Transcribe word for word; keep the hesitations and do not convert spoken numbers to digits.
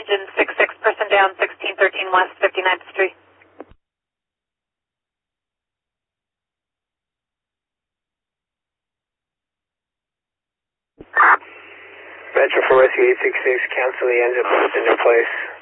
engine six six, person down, sixteen thirteen West fifty-ninth Street. Metro for Rescue eight six six, cancel the engine, in their place.